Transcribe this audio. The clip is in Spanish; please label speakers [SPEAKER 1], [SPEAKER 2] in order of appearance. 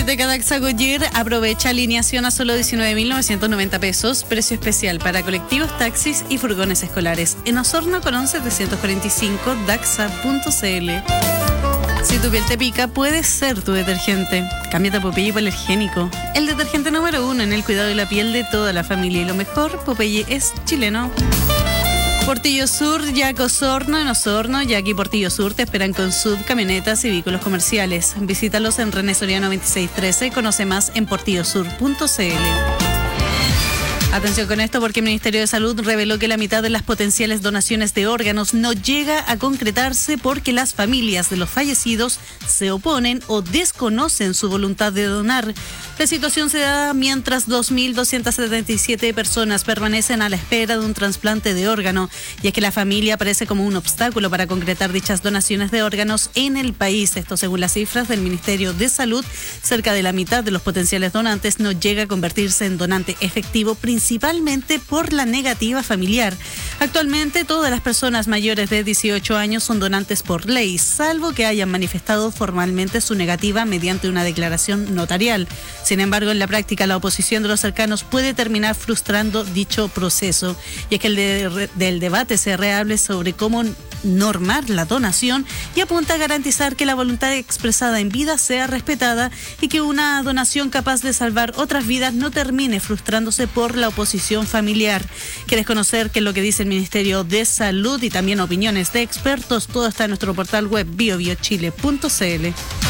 [SPEAKER 1] Biblioteca Daxa Goyer aprovecha alineación a solo 19.990 pesos. Precio especial para colectivos, taxis y furgones escolares. En Osorno con 11.745, daxa.cl. Si tu piel te pica, puede ser tu detergente. Cámbiate a Popeye hipoalergénico. El detergente número 1 en el cuidado de la piel de toda la familia. Y lo mejor, Popeye es chileno. Portillo Sur, Yac Osorno, en Osorno, Yac y Portillo Sur te esperan con sub, camionetas y vehículos comerciales. Visítalos en René Soriano 2613, conoce más en portillosur.cl. Atención con esto porque el Ministerio de Salud reveló que la mitad de las potenciales donaciones de órganos no llega a concretarse porque las familias de los fallecidos se oponen o desconocen su voluntad de donar. La situación se da mientras 2.277 personas permanecen a la espera de un trasplante de órgano, y es que la familia aparece como un obstáculo para concretar dichas donaciones de órganos en el país. Esto según las cifras del Ministerio de Salud, cerca de la mitad de los potenciales donantes no llega a convertirse en donante efectivo, principalmente por la negativa familiar. Actualmente todas las personas mayores de 18 años son donantes por ley, salvo que hayan manifestado formalmente su negativa mediante una declaración notarial. Sin embargo, en la práctica, la oposición de los cercanos puede terminar frustrando dicho proceso. Y es que del debate se reabre sobre cómo normar la donación y apunta a garantizar que la voluntad expresada en vida sea respetada y que una donación capaz de salvar otras vidas no termine frustrándose por la oposición familiar. ¿Quieres conocer qué es lo que dice el Ministerio de Salud y también opiniones de expertos? Todo está en nuestro portal web biobiochile.cl.